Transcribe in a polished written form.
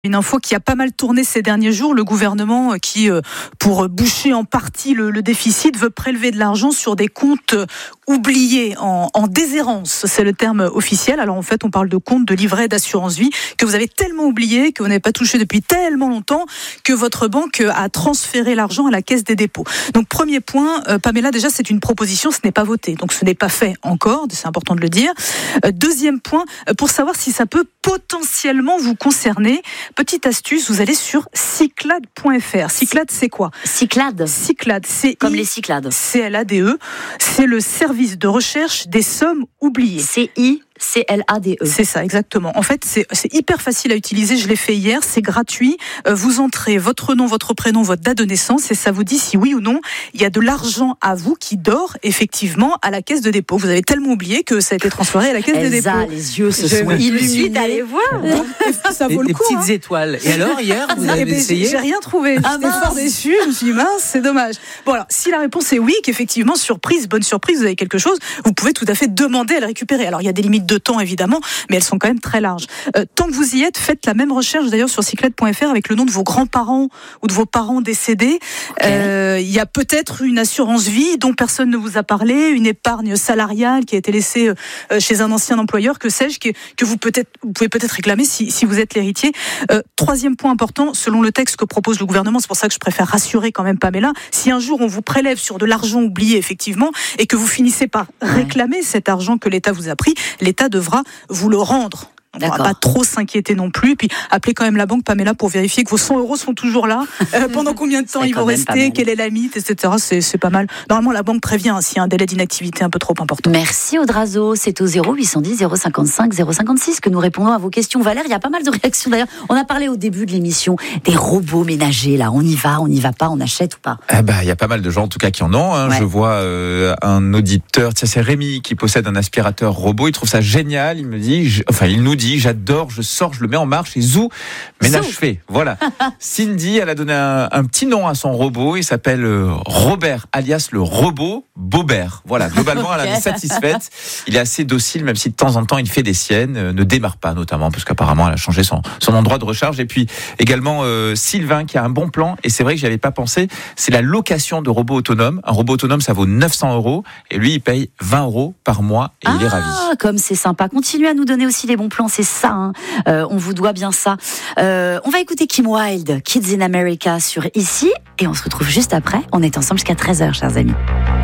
Une info qui a pas mal tourné ces derniers jours, le gouvernement qui, pour boucher en partie le déficit, veut prélever de l'argent sur des comptes oubliés, en déshérence, c'est le terme officiel. Alors en fait, on parle de comptes de livret d'assurance vie que vous avez tellement oublié, que vous n'avez pas touché depuis tellement longtemps, que votre banque a transféré l'argent à la Caisse des dépôts. Donc premier point, Pamela, déjà c'est une proposition, ce n'est pas voté, donc ce n'est pas fait encore, c'est important de le dire. Deuxième point, pour savoir si ça peut potentiellement vous concerner, petite astuce, vous allez sur Cyclade.fr. Cyclade, c'est quoi ? Cyclade, c'est comme les Cyclades. CLADE, c'est le service de recherche des sommes oubliées. CICLADE. C'est ça, exactement. En fait, c'est hyper facile à utiliser. Je l'ai fait hier. C'est gratuit. Vous entrez votre nom, votre prénom, votre date de naissance et ça vous dit si oui ou non il y a de l'argent à vous qui dort effectivement à la Caisse de dépôt. Vous avez tellement oublié que ça a été transféré à la Caisse de dépôt. Elsa, les yeux se sont illuminés. Allez voir. Ça vaut le des coup. petites étoiles. Et alors, hier, vous avez essayé ? J'ai rien trouvé. J'étais fort déçue. Je me suis dit, mince, c'est dommage. Bon, alors, si la réponse est oui, qu'effectivement, surprise, bonne surprise, vous avez quelque chose, vous pouvez tout à fait demander à le récupérer. Alors, il y a des limites de temps, évidemment, mais elles sont quand même très larges. Tant que vous y êtes, faites la même recherche, d'ailleurs, sur cyclade.fr avec le nom de vos grands-parents ou de vos parents décédés. Il y a peut-être une assurance vie dont personne ne vous a parlé, une épargne salariale qui a été laissée chez un ancien employeur, que sais-je, que vous pouvez peut-être réclamer si vous êtes l'héritier. Troisième point important, selon le texte que propose le gouvernement, c'est pour ça que je préfère rassurer quand même Pamela, si un jour on vous prélève sur de l'argent oublié effectivement et que vous finissez par réclamer cet argent que l'État vous a pris, l'État devra vous le rendre. On ne va pas trop s'inquiéter non plus. Et puis, appelez quand même la banque, Pamela, pour vérifier que vos 100 € sont toujours là. Pendant combien de temps ils vont rester, quelle est la limite, etc. C'est pas mal. Normalement, la banque prévient s'il y a un délai d'inactivité un peu trop important. Merci Audrazo. C'est au 0810 055 056 que nous répondons à vos questions. Valère, il y a pas mal de réactions d'ailleurs. On a parlé au début de l'émission des robots ménagers. Là, on y va pas, on achète ou pas ? Il y a pas mal de gens en tout cas qui en ont. Ouais. Je vois un auditeur, c'est Rémi qui possède un aspirateur robot. Il trouve ça génial. Il nous dit, j'adore, je sors, je le mets en marche et zou, ménage fait. Voilà. Cindy, elle a donné un petit nom à son robot. Il s'appelle Robert, alias le robot Bobert. Voilà. Globalement, elle en est satisfaite. Il est assez docile, même si de temps en temps il fait des siennes. Ne démarre pas notamment, parce qu'apparemment elle a changé son endroit de recharge. Et puis également Sylvain qui a un bon plan. Et c'est vrai que j'y avais pas pensé. C'est la location de robots autonomes. Un robot autonome, ça vaut 900 €. Et lui, il paye 20 € par mois. Et il est ravi. Comme c'est sympa. Continuez à nous donner aussi les bons plans. C'est ça. On vous doit bien ça. On va écouter Kim Wilde, Kids in America sur Ici. Et on se retrouve juste après. On est ensemble jusqu'à 13h, chers amis.